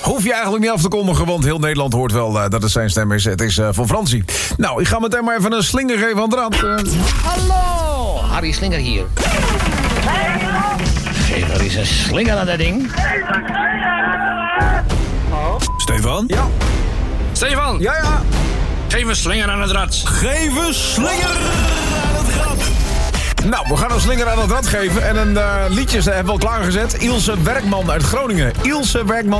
Hoef je eigenlijk niet af te kondigen, want heel Nederland hoort wel dat het zijn stem is. Het is van Fransie. Nou, ik ga meteen maar even een slinger geven aan de rand. Hallo, Harry Slinger hier. Geef er eens een slinger aan dat ding. Stefan? Ja. Stefan, Ja. geef een slinger aan het rad. Geef een slinger aan het rad. Nou, we gaan een slinger aan het rad geven. En een liedje hebben we al klaargezet. Ilse Werkman uit Groningen. Ilse Werkman